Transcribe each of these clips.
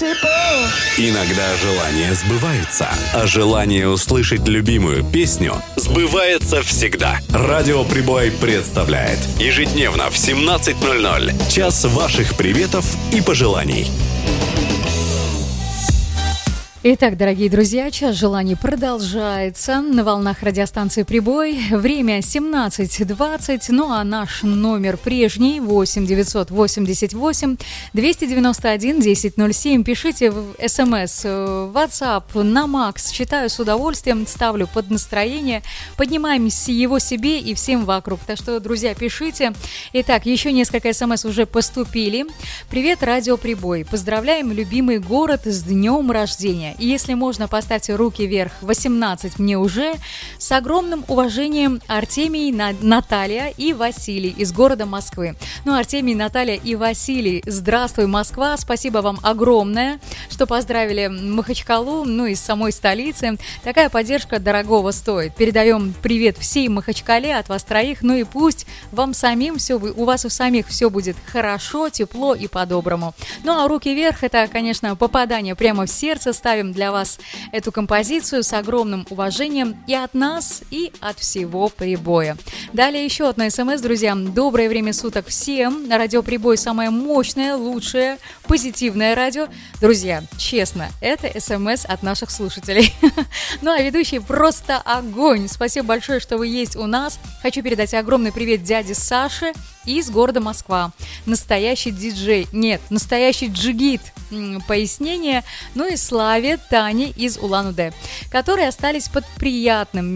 Иногда желания сбываются, а желание услышать любимую песню сбывается всегда. Радио Прибой представляет ежедневно в 17:00 час ваших приветов и пожеланий. Итак, дорогие друзья, час желаний продолжается на волнах радиостанции «Прибой». Время 17:20, ну а наш номер прежний 8 988 291 1007. Пишите в СМС, WhatsApp, на Макс. Читаю с удовольствием, ставлю под настроение. Поднимаем его себе и всем вокруг. Так что, друзья, пишите. Итак, еще несколько СМС уже поступили. Привет, радио «Прибой». Поздравляем любимый город с днем рождения. И если можно, поставьте руки вверх. 18 мне уже. С огромным уважением Артемий, Наталья и Василий из города Москвы. Ну, Артемий, Наталья и Василий, здравствуй, Москва. Спасибо вам огромное, что поздравили Махачкалу, ну, из самой столицы. Такая поддержка дорогого стоит. Передаем привет всей Махачкале от вас троих. Ну и пусть вам самим у вас у самих все будет хорошо, тепло и по-доброму. Ну, а руки вверх — это, конечно, попадание прямо в сердце. Ставим для вас эту композицию с огромным уважением и от нас, и от всего Прибоя. Далее еще одно СМС, друзья. Доброе время суток всем. Радио Прибой самое мощное, лучшее, позитивное радио. Друзья, честно, это СМС от наших слушателей. Ну а ведущий просто огонь. Спасибо большое, что вы есть у нас. Хочу передать огромный привет дяде Саше из города Москва. Настоящий диджей. Нет, настоящий джигит. Пояснение. Ну и Славе, Тане из Улан-Удэ, которые остались под приятными,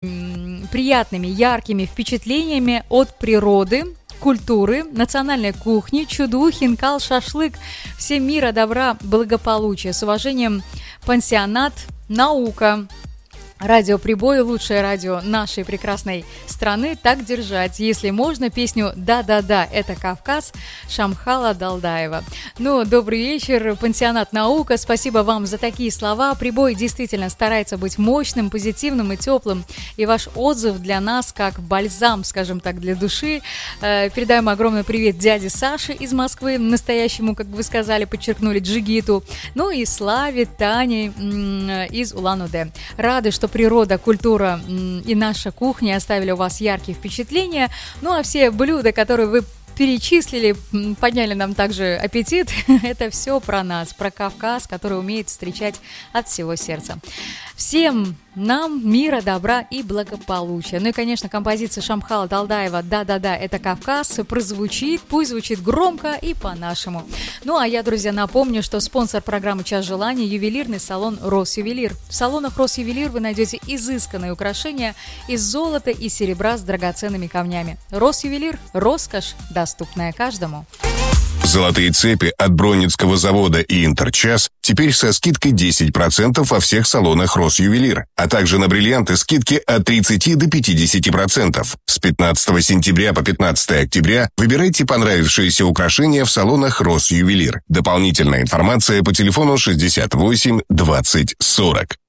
яркими впечатлениями от природы, культуры, национальной кухни, чуду, хинкал, шашлык. Всем мира, добра, благополучия. С уважением, пансионат «Наука». Радио Прибой, лучшее радио нашей прекрасной страны, так держать. Если можно, песню «Да-да-да, это Кавказ» Шамхала Далдаева. Ну, добрый вечер, пансионат «Наука». Спасибо вам за такие слова. Прибой действительно старается быть мощным, позитивным и теплым. И ваш отзыв для нас как бальзам, скажем так, для души. Передаем огромный привет дяде Саше из Москвы, настоящему, как вы сказали, подчеркнули, джигиту. Ну и Славе, Тане из Улан-Удэ. Рады, что природа, культура и наша кухня оставили у вас яркие впечатления. Ну а все блюда, которые вы перечислили, подняли нам также аппетит. Это все про нас, про Кавказ, который умеет встречать от всего сердца. Всем нам мира, добра и благополучия. Ну и, конечно, композиция Шамхала Далдаева «Да-да-да, это Кавказ» прозвучит, пусть звучит громко и по-нашему. Ну а я, друзья, напомню, что спонсор программы «Час желаний» – ювелирный салон «Росювелир». В салонах «Росювелир» вы найдете изысканные украшения из золота и серебра с драгоценными камнями. «Росювелир» – роскошь, доступная каждому. Золотые цепи от Бронницкого завода и Интерчас теперь со скидкой 10% во всех салонах Росювелир, а также на бриллианты скидки от 30 до 50%. С 15 сентября по 15 октября выбирайте понравившиеся украшения в салонах Росювелир. Дополнительная информация по телефону 68 20 40.